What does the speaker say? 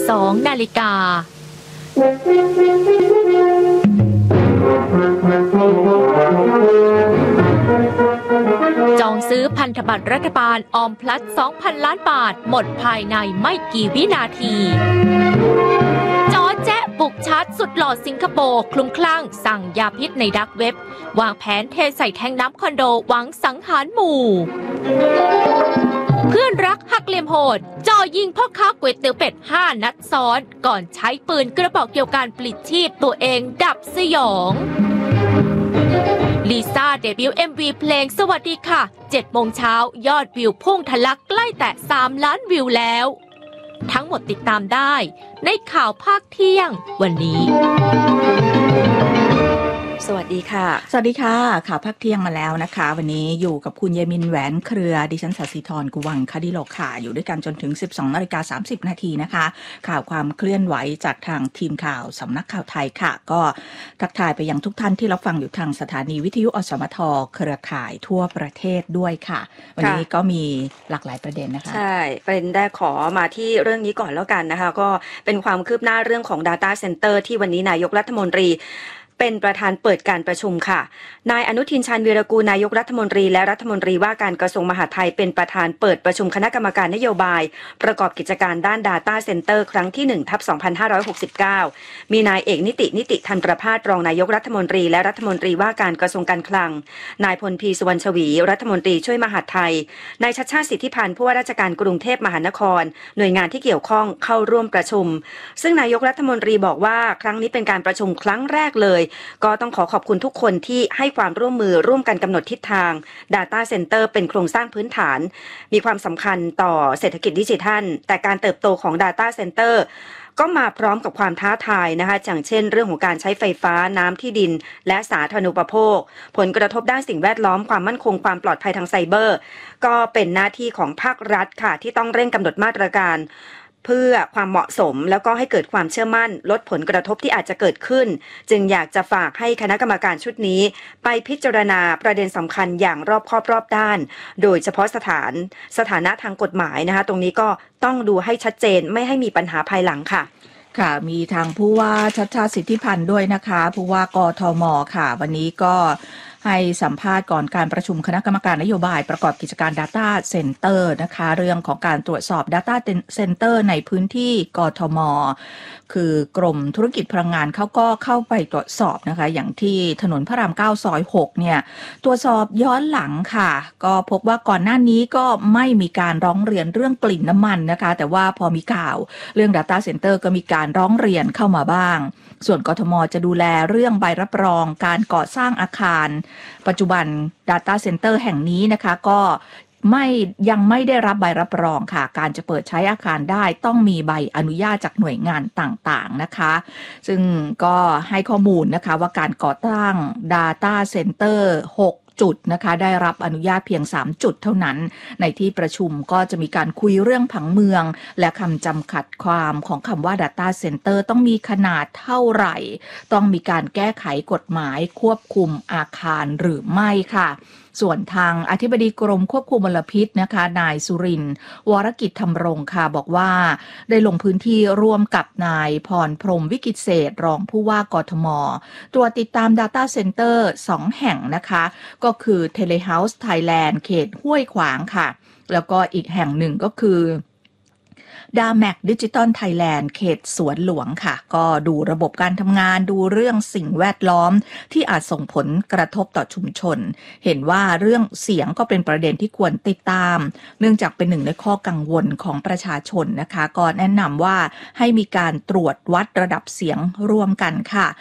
12 นาฬิกาจองซื้อพันธบัตรรัฐบาลออมพลัส 2,000 ล้านบาทหมดภายในไม่กี่วินาทีจอแจ๊ะบุกชาร์จสุดหล่อสิงคโปร์คลุ้มคลั่งสั่งยาพิษในดักเว็บวางแผนเทใส่แทงน้ำคอนโดหวังสังหารหมู่เพื่อนรักหักเหลี่ยมโหดจ่อยิงพ่อค้าก๋วยเตี๋ยวเป็ด5 นัดซ้อนก่อนใช้ปืนกระบอกเกี่ยวกันปลิดชีพตัวเองดับสยองลิซ่าเดบิวต์ MV เพลงสวัสดีค่ะ 7 โมงเช้ายอดวิวพุ่งทะลักใกล้แตะ 3 ล้านวิวแล้วทั้งหมดติดตามได้ในข่าวภาคเที่ยงวันนี้สวัสดีค่ะสวัสดีค่ะข่าวภาคเที่ยงมาแล้วนะคะวันนี้อยู่กับคุณยายมินแหวนเครือดิฉันศศิธรกุวังคดิโลกค่ะอยู่ด้วยกันจนถึง 12:30 นาทีนะคะข่าวความเคลื่อนไหวจากทางทีมข่าวสำนักข่าวไทยค่ะก็ทักทายไปยังทุกท่านที่รับฟังอยู่ทางสถานีวิทยุอสมทเครือข่ายทั่วประเทศด้วยค่ะวันนี้ก็มีหลากหลายประเด็นนะคะใช่ประเด็นแรกขอมาที่เรื่องนี้ก่อนแล้วกันนะคะก็เป็นความคืบหน้าเรื่องของ Data Center ที่วันนี้นายกรัฐมนตรีเป็นประธานเปิดการประชุมค่ะนายอนุทินชาญวีรกูลนายกรัฐมนตรีและรัฐมนตรีว่าการกระทรวงมหาดไทยเป็นประธานเปิดประชุมคณะกรรมการนโยบายประกอบกิจการด้าน Data Center ครั้งที่ 1/2569 มีนายเอกนิติธันประภาสรองนายกรัฐมนตรีและรัฐมนตรีว่าการกระทรวงการคลังนายพลพีสุวรรณชวีรัฐมนตรีช่วยมหาดไทยนายชัชชาติสิทธิพันธ์ผู้ว่าราชการกรุงเทพมหานครหน่วยงานที่เกี่ยวข้องเข้าร่วมประชุมซึ่งนายกรัฐมนตรีบอกว่าครั้งนี้เป็นการประชุมครั้งแรกเลยก็ต้องขอบคุณทุกคนที่ให้ความร่วมมือร่วมกันกำหนดทิศทาง Data Center เป็นโครงสร้างพื้นฐานมีความสำคัญต่อเศรษฐกิจดิจิทัลแต่การเติบโตของ Data Center ก็มาพร้อมกับความท้าทายนะคะอย่างเช่นเรื่องของการใช้ไฟฟ้าน้ำที่ดินและสาธารณูปโภคผลกระทบด้านสิ่งแวดล้อมความมั่นคงความปลอดภัยทางไซเบอร์ก็เป็นหน้าที่ของภาครัฐค่ะที่ต้องเร่งกำหนดมาตรการเพื่อความเหมาะสมแล้วก็ให้เกิดความเชื่อมั่นลดผลกระทบที่อาจจะเกิดขึ้นจึงอยากจะฝากให้คณะกรรมการชุดนี้ไปพิจารณาประเด็นสำคัญอย่างรอบคอบรอบด้านโดยเฉพาะสถานะทางกฎหมายนะคะตรงนี้ก็ต้องดูให้ชัดเจนไม่ให้มีปัญหาภายหลังค่ะค่ะมีทางผู้ว่าชัชชาติสิทธิพันธ์ด้วยนะคะผู้ว่ากทมค่ะวันนี้ก็ให้สัมภาษณ์ก่อนการประชุมคณะกรรมการนโยบายประกอบกิจการ Data Center นะคะเรื่องของการตรวจสอบ Data Center ในพื้นที่กทมคือกรมธุรกิจพลังงานเขาก็เข้าไปตรวจสอบนะคะอย่างที่ถนนพระราม9ซอย6เนี่ยตรวจสอบย้อนหลังค่ะก็พบว่าก่อนหน้านี้ก็ไม่มีการร้องเรียนเรื่องกลิ่นน้ำมันนะคะแต่ว่าพอมีข่าวเรื่อง Data Center ก็มีการร้องเรียนเข้ามาบ้างส่วนกทมจะดูแลเรื่องใบรับรองการก่อสร้างอาคารปัจจุบัน Data Center แห่งนี้นะคะก็ยังไม่ได้รับใบรับรองค่ะการจะเปิดใช้อาคารได้ต้องมีใบอนุญาตจากหน่วยงานต่างๆนะคะซึ่งก็ให้ข้อมูลนะคะว่าการก่อตั้ง Data Center 6จุดนะคะได้รับอนุญาตเพียง3จุดเท่านั้นในที่ประชุมก็จะมีการคุยเรื่องผังเมืองและคำจำกัดความของคำว่า Data Center ต้องมีขนาดเท่าไหร่ต้องมีการแก้ไขกฎหมายควบคุมอาคารหรือไม่ค่ะส่วนทางอธิบดีกรมควบคุมมลพิษนะคะนายสุรินทร์วรกิจธรรมรงค์ค่ะบอกว่าได้ลงพื้นที่ร่วมกับนายพรพรหมวิกิตเศษรองผู้ว่ากทมตรวจติดตาม Data Center 2 แห่งนะคะก็คือ Telehouse Thailand เขตห้วยขวางค่ะแล้วก็อีกแห่งหนึ่งก็คือดาแม็กดิจิตอลไทยแลนด์เขตสวนหลวงค่ะก็ดูระบบการทำงานดูเรื่องสิ่งแวดล้อมที่อาจส่งผลกระทบต่อชุมชนเห็นว่าเรื่องเสียงก็เป็นประเด็นที่ควรติดตามเนื่องจากเป็นหนึ่งในข้อกังวลของประชาชนนะคะก็แนะนำว่าให้มีการตรวจวัดระดับเสียงร่วมกันค่ะ